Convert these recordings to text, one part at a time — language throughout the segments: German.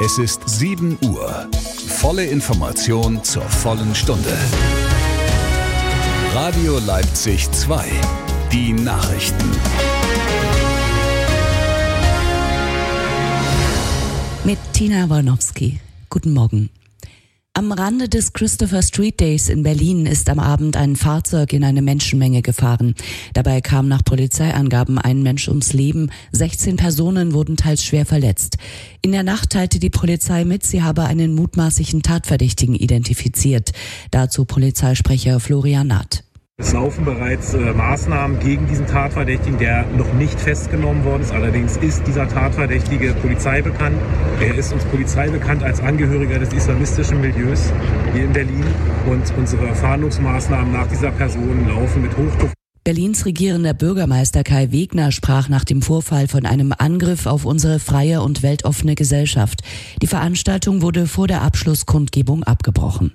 Es ist 7 Uhr. Volle Information zur vollen Stunde. Radio Leipzig 2. Die Nachrichten. Mit Tina Wolnowski. Guten Morgen. Am Rande des Christopher Street Days in Berlin ist am Abend ein Fahrzeug in eine Menschenmenge gefahren. Dabei kam nach Polizeiangaben ein Mensch ums Leben. 16 Personen wurden teils schwer verletzt. In der Nacht teilte die Polizei mit, sie habe einen mutmaßlichen Tatverdächtigen identifiziert. Dazu Polizeisprecher Florian Naht. Es laufen bereits Maßnahmen gegen diesen Tatverdächtigen, der noch nicht festgenommen worden ist. Allerdings ist dieser Tatverdächtige Polizei bekannt. Er ist uns Polizei bekannt als Angehöriger des islamistischen Milieus hier in Berlin. Und unsere Fahndungsmaßnahmen nach dieser Person laufen mit Hochdruck. Berlins regierender Bürgermeister Kai Wegner sprach nach dem Vorfall von einem Angriff auf unsere freie und weltoffene Gesellschaft. Die Veranstaltung wurde vor der Abschlusskundgebung abgebrochen.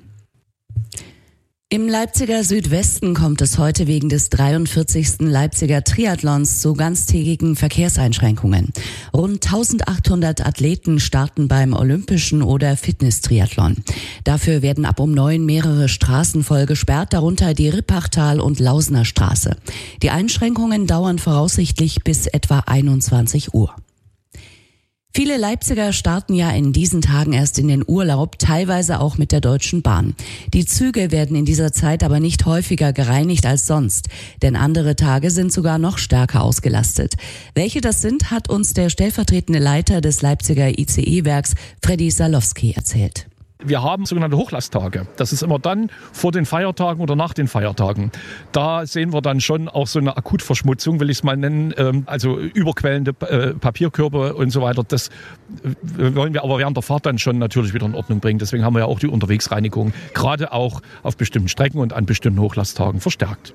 Im Leipziger Südwesten kommt es heute wegen des 43. Leipziger Triathlons zu ganztägigen Verkehrseinschränkungen. Rund 1800 Athleten starten beim Olympischen oder Fitness-Triathlon. Dafür werden ab um 9 mehrere Straßen voll gesperrt, darunter die Rippachtal- und Lausener Straße. Die Einschränkungen dauern voraussichtlich bis etwa 21 Uhr. Viele Leipziger starten ja in diesen Tagen erst in den Urlaub, teilweise auch mit der Deutschen Bahn. Die Züge werden in dieser Zeit aber nicht häufiger gereinigt als sonst, denn andere Tage sind sogar noch stärker ausgelastet. Welche das sind, hat uns der stellvertretende Leiter des Leipziger ICE-Werks, Freddy Salowski, erzählt. Wir haben sogenannte Hochlasttage. Das ist immer dann vor den Feiertagen oder nach den Feiertagen. Da sehen wir dann schon auch so eine Akutverschmutzung, will ich es mal nennen, also überquellende Papierkörbe und so weiter. Das wollen wir aber während der Fahrt dann schon natürlich wieder in Ordnung bringen. Deswegen haben wir ja auch die Unterwegsreinigung, gerade auch auf bestimmten Strecken und an bestimmten Hochlasttagen verstärkt.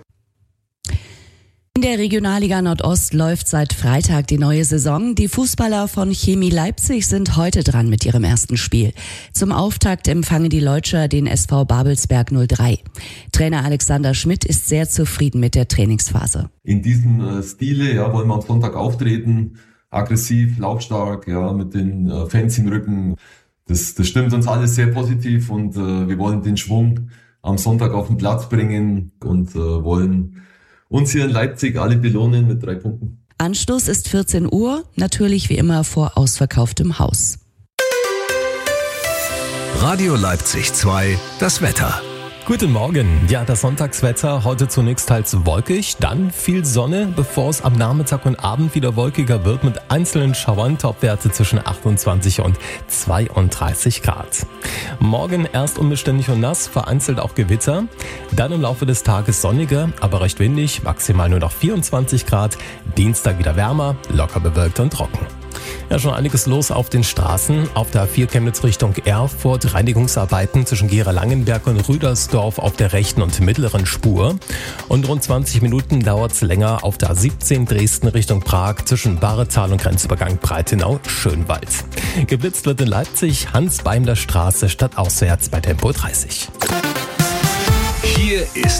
In der Regionalliga Nordost läuft seit Freitag die neue Saison. Die Fußballer von Chemie Leipzig sind heute dran mit ihrem ersten Spiel. Zum Auftakt empfangen die Leutscher den SV Babelsberg 03. Trainer Alexander Schmidt ist sehr zufrieden mit der Trainingsphase. In diesem Stile wollen wir am Sonntag auftreten, aggressiv, laufstark, mit den Fans im Rücken. Das stimmt uns alles sehr positiv und wir wollen den Schwung am Sonntag auf den Platz bringen und wollen uns hier in Leipzig alle belohnen mit 3 Punkten. Anstoß ist 14 Uhr, natürlich wie immer vor ausverkauftem Haus. Radio Leipzig 2, das Wetter. Guten Morgen. Ja, das Sonntagswetter heute zunächst teils wolkig, dann viel Sonne, bevor es am Nachmittag und Abend wieder wolkiger wird mit einzelnen Schauern, Topwerte zwischen 28 und 32 Grad. Morgen erst unbeständig und nass, vereinzelt auch Gewitter. Dann im Laufe des Tages sonniger, aber recht windig, maximal nur noch 24 Grad. Dienstag wieder wärmer, locker bewölkt und trocken. Ja, schon einiges los auf den Straßen. Auf der A4 Chemnitz Richtung Erfurt Reinigungsarbeiten zwischen Gera-Langenberg und Rüdersdorf auf der rechten und mittleren Spur. Und rund 20 Minuten dauert es länger auf der A17 Dresden Richtung Prag zwischen Bahretal und Grenzübergang Breitenau-Schönwald. Geblitzt wird in Leipzig Hans-Beimler-Straße stadtauswärts bei Tempo 30. Hier ist